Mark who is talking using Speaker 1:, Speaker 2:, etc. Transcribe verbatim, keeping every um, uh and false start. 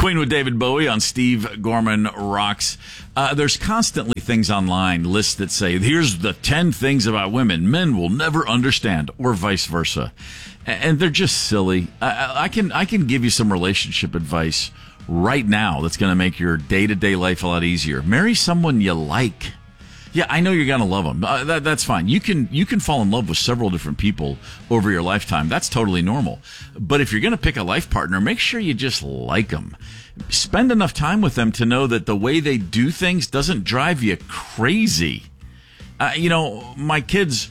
Speaker 1: Queen with David Bowie on Steve Gorman Rocks. Uh, there's constantly things online, lists that say, here's the ten things about women men will never understand, or vice versa. And they're just silly. I, I can I can give you some relationship advice right now that's going to make your day-to-day life a lot easier. Marry someone you like. Yeah, I know you're going to love them. Uh, that, that's fine. You can you can fall in love with several different people over your lifetime. That's totally normal. But if you're going to pick a life partner, make sure you just like them. Spend enough time with them to know that the way they do things doesn't drive you crazy. Uh, you know, my kids